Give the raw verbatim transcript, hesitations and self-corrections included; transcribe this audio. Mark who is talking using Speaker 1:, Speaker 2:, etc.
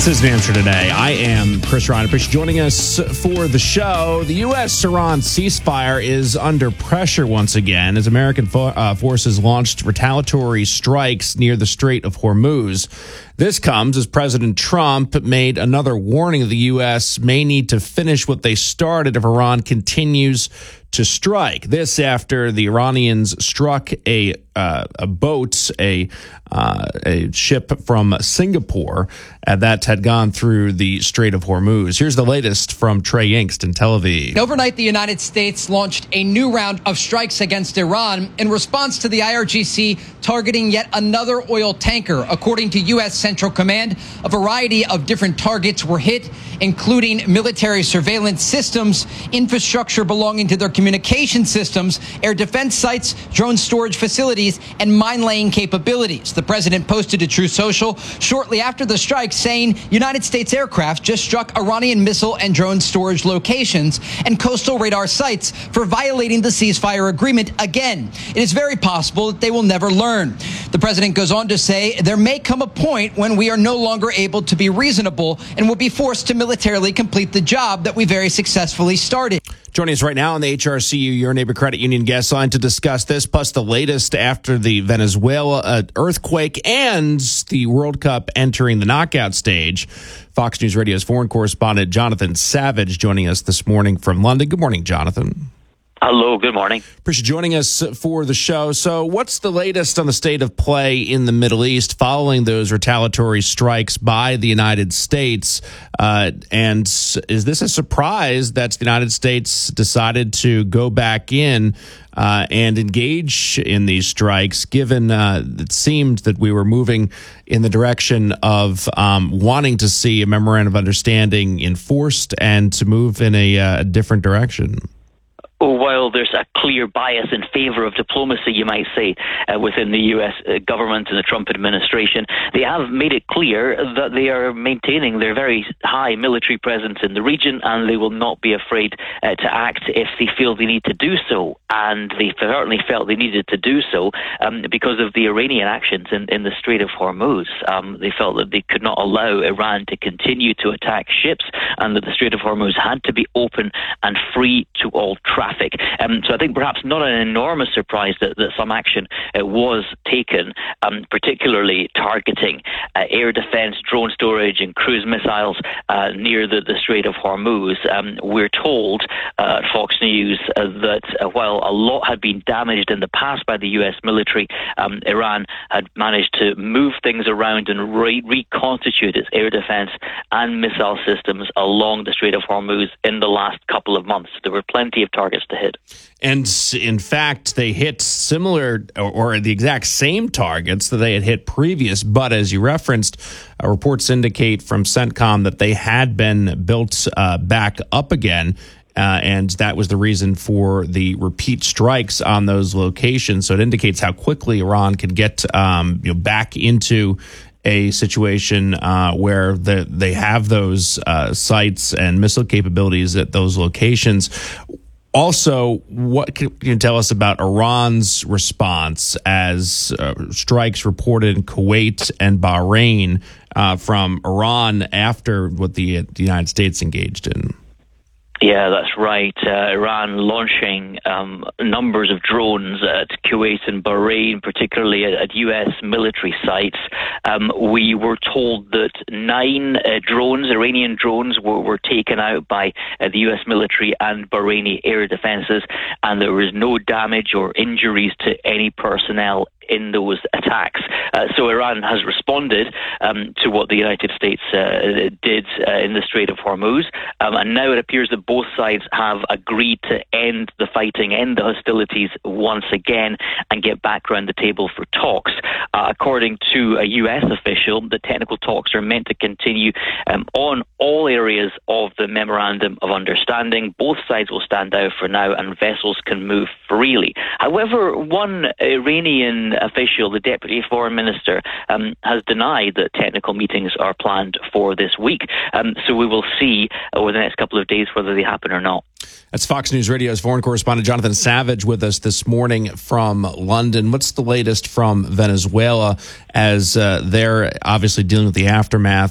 Speaker 1: is New Hampshire Today. I am Chris Ryan. Appreciate you joining us for the show. The U S-Iran ceasefire is under pressure once again as American fo- uh, forces launched retaliatory strikes near the Strait of Hormuz. This comes as President Trump made another warning the U S may need to finish what they started if Iran continues to strike. This after the Iranians struck a uh, a boat, a uh, a ship from Singapore uh, that had gone through the Strait of Hormuz. Here's the latest from Trey Yingst in Tel Aviv.
Speaker 2: Overnight, the United States launched a new round of strikes against Iran in response to the I R G C targeting yet another oil tanker. According to U S Central Command, a variety of different targets were hit, including military surveillance systems, infrastructure belonging to their communication systems, air defense sites, drone storage facilities, and mine-laying capabilities. The president posted to Truth Social shortly after the strike saying United States aircraft just struck Iranian missile and drone storage locations and coastal radar sites for violating the ceasefire agreement again. It is very possible that they will never learn. The president goes on to say there may come a point when we are no longer able to be reasonable and will be forced to militarily complete the job that we very successfully started.
Speaker 1: Joining us right now on the H R C U Your Neighbor Credit Union guest line to discuss this, plus the latest after the Venezuela uh, earthquake and the World Cup entering the knockout stage. Fox News Radio's foreign correspondent Jonathan Savage joining us this morning from London. Good morning, Jonathan.
Speaker 3: Hello, good morning.
Speaker 1: Appreciate you joining us for the show. So what's the latest on the state of play in the Middle East following those retaliatory strikes by the United States? Uh, and is this a surprise that the United States decided to go back in uh, and engage in these strikes, given uh, it seemed that we were moving in the direction of um, wanting to see a memorandum of understanding enforced and to move in a uh, different direction?
Speaker 3: While there's a clear bias in favor of diplomacy, you might say, uh, within the U S government and the Trump administration, they have made it clear that they are maintaining their very high military presence in the region, and they will not be afraid uh, to act if they feel they need to do so. And they certainly felt they needed to do so um, because of the Iranian actions in, in the Strait of Hormuz. Um, they felt that they could not allow Iran to continue to attack ships, and that the Strait of Hormuz had to be open and free to all traffic. Um, so I think perhaps not an enormous surprise that, that some action uh, was taken, um, particularly targeting uh, air defense, drone storage and cruise missiles uh, near the, the Strait of Hormuz. Um, we're told uh, at Fox News uh, that uh, while a lot had been damaged in the past by the U S military, um, Iran had managed to move things around and re- reconstitute its air defense and missile systems along the Strait of Hormuz in the last couple of months. There were plenty of targets to hit.
Speaker 1: And in fact, they hit similar or, or the exact same targets that they had hit previous. But as you referenced, uh, reports indicate from CENTCOM that they had been built uh, back up again. Uh, and that was the reason for the repeat strikes on those locations. So it indicates how quickly Iran could get um, you know, back into a situation uh, where the, they have those uh, sites and missile capabilities at those locations. Also, what can you tell us about Iran's response as uh, strikes reported in Kuwait and Bahrain uh, from Iran after what the, the United States engaged in?
Speaker 3: Yeah, that's right. Uh, Iran launching um, numbers of drones at Kuwait and Bahrain, particularly at, at U S military sites. Um, we were told that nine uh, drones, Iranian drones, were, were taken out by uh, the U S military and Bahraini air defenses, and there was no damage or injuries to any personnel in those attacks. Uh, so Iran has responded um, to what the United States uh, did uh, in the Strait of Hormuz, um, and now it appears that both sides have agreed to end the fighting, end the hostilities once again, and get back around the table for talks. Uh, according to a U S official, the technical talks are meant to continue um, on all areas of the Memorandum of Understanding. Both sides will stand out for now, and vessels can move freely. However, one Iranian official, the deputy foreign minister, um, has denied that technical meetings are planned for this week. Um, so we will see over the next couple of days whether they happen or not.
Speaker 1: That's Fox News Radio's foreign correspondent Jonathan Savage with us this morning from London. What's the latest from Venezuela as uh, they're obviously dealing with the aftermath